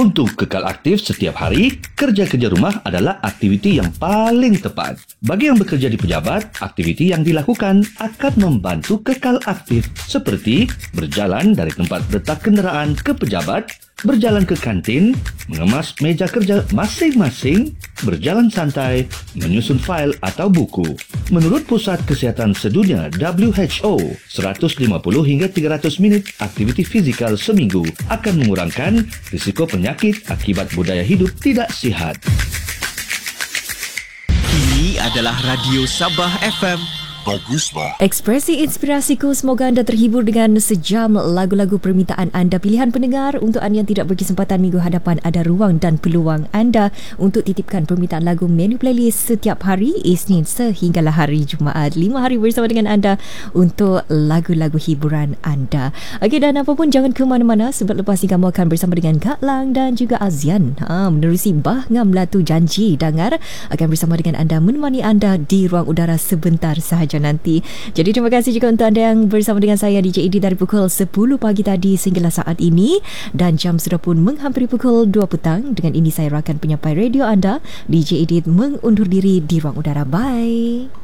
Untuk kekal aktif setiap hari, kerja-kerja rumah adalah aktiviti yang paling tepat. Bagi yang bekerja di pejabat, aktiviti yang dilakukan akan membantu kekal aktif seperti berjalan dari tempat letak kenderaan ke pejabat, berjalan ke kantin, mengemas meja kerja masing-masing, berjalan santai, menyusun fail atau buku. Menurut Pusat Kesihatan Sedunia WHO, 150 hingga 300 minit aktiviti fizikal seminggu akan mengurangkan risiko penyakit akibat budaya hidup tidak sihat. Ini adalah Radio Sabah FM. Bagus, Bah. Ekspresi inspirasiku, semoga anda terhibur dengan sejam lagu-lagu permintaan anda. Pilihan pendengar untuk anda yang tidak berkesempatan minggu hadapan, ada ruang dan peluang anda untuk titipkan permintaan lagu menu playlist setiap hari Isnin sehinggalah hari Jumaat. 5 hari bersama dengan anda untuk lagu-lagu hiburan anda. Okey, dan apapun jangan ke mana-mana sebab lepas ini kamu akan bersama dengan Kak Lang dan juga Azian menerusi Bah Ngam Latu Janji Dangar akan bersama dengan anda, menemani anda di ruang udara sebentar sahaja nanti. Jadi terima kasih juga untuk anda yang bersama dengan saya DJ Edi dari pukul 10 pagi tadi sehinggalah saat ini, dan jam sudah pun menghampiri pukul 2 petang. Dengan ini saya rakan penyampai radio anda DJ Edi mengundur diri di ruang udara. Bye.